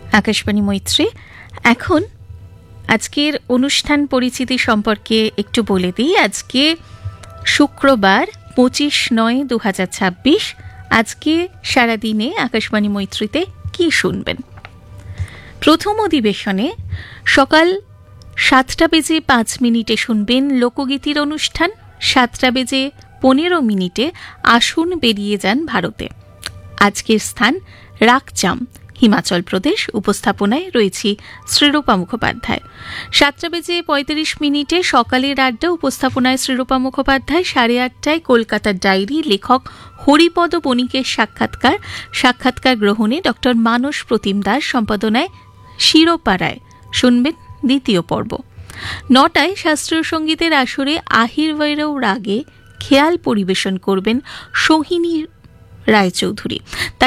আকাশবাণী মৈত্রী। এখন আজকের অনুষ্ঠান পরিচিতি সম্পর্কে একটু বলে দিই। আজকে শুক্রবার 25/9/2026। আজকে সারাদিনে আকাশবাণী মৈত্রীতে কি শুনবেন? প্রথম অধিবেশনে সকাল 7:05 শুনবেন লোকগীতির অনুষ্ঠান। 7:15 আসুন বেরিয়ে যান ভারতে। আজকের স্থান রাকচাম, হিমাচল প্রদেশ। উপস্থাপনায় রয়েছি শ্রীরূপা মুখোপাধ্যায়। 7:35 সকালের আড্ডা, উপস্থাপনায় শ্রীরূপা মুখোপাধ্যায়। 8:30 কলকাতার ডায়েরি, লেখক হরিপদ বণিকের সাক্ষাৎকার গ্রহণে ডক্টর মানস প্রতিম দাস। সম্পাদনায় শিরোপা রায়। শুনবেন দ্বিতীয় পর্ব। 9টায় শাস্ত্রীয় সঙ্গীতের আসরে আহির ভৈরব রাগে খেয়াল পরিবেশন করবেন সোহিনী রায়চৌধুরী।